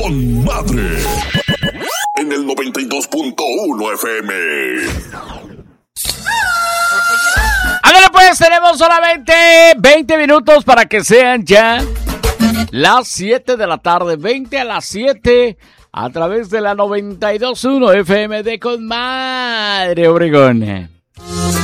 con madre. En el 92.1 FM. Ándale pues, tenemos solamente 20 minutos para que sean ya las 7 de la tarde, 20 a las 7, a través de la 92.1 FM de Con Madre Obregón.